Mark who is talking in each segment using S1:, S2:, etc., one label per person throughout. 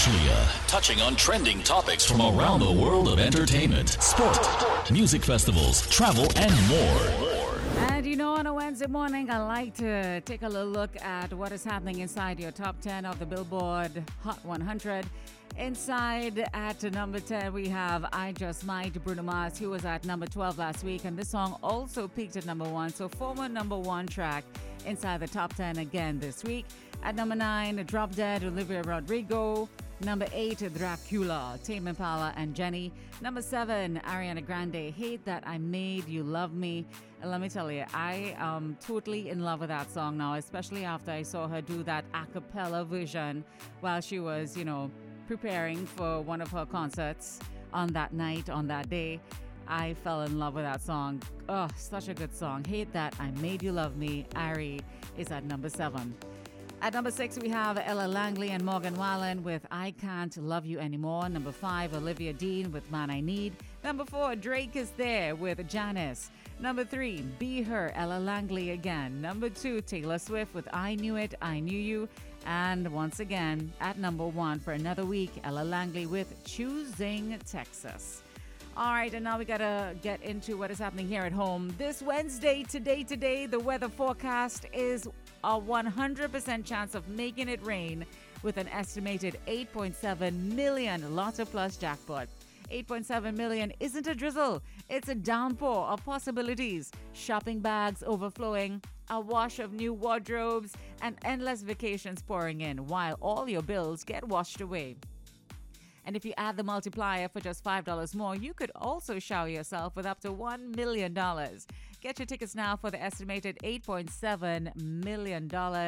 S1: Ashlia, touching on trending topics from around the world of entertainment, sport, music festivals, travel, and more.
S2: And you know, on a Wednesday morning, I like to take a little look at what is happening inside your top 10 of the Billboard Hot 100. Inside at number 10, we have I Just Might, Bruno Mars, who was at number 12 last week. And this song also peaked at number 1. So former number 1 track inside the top 10 again this week. At number 9, Drop Dead, Olivia Rodrigo. Number 8, Dracula, Tame Impala and Jenny. Number 7, Ariana Grande, Hate That I Made You Love Me. And let me tell you, I am totally in love with that song now, especially after I saw her do that a cappella version while she was, preparing for one of her concerts on that night, on that day. I fell in love with that song. Oh, such a good song. Hate That I Made You Love Me. Ari is at number 7. At number 6, we have Ella Langley and Morgan Wallen with I Can't Love You Anymore. Number 5, Olivia Dean with Man I Need. Number 4, Drake is There with Janice. Number 3, Be Her, Ella Langley again. Number 2, Taylor Swift with I Knew It, I Knew You. And once again, at number 1 for another week, Ella Langley with Choosing Texas. All right, and now we got to get into what is happening here at home. This Wednesday, today, the weather forecast is a 100% chance of making it rain with an estimated 8.7 million Lotto Plus jackpot. 8.7 million isn't a drizzle. It's a downpour of possibilities. Shopping bags overflowing, a wash of new wardrobes, and endless vacations pouring in while all your bills get washed away. And if you add the multiplier for just $5 more, you could also shower yourself with up to $1 million. Get your tickets now for the estimated $8.7 million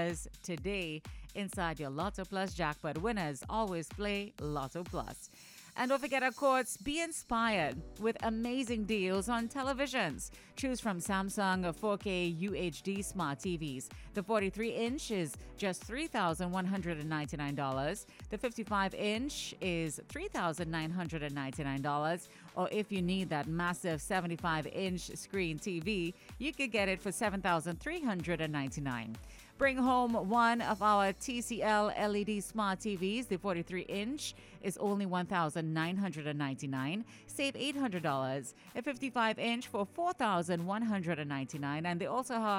S2: today inside your Lotto Plus jackpot. Winners always play Lotto Plus. And don't forget, of course, be inspired with amazing deals on televisions. Choose from Samsung 4K UHD smart TVs. The 43-inch is just $3,199. The 55-inch is $3,999. Or if you need that massive 75-inch screen TV, you could get it for $7,399. Bring home one of our TCL LED smart TVs. The 43-inch is only $1,999. Save $800. A 55-inch for $4,199. And they also have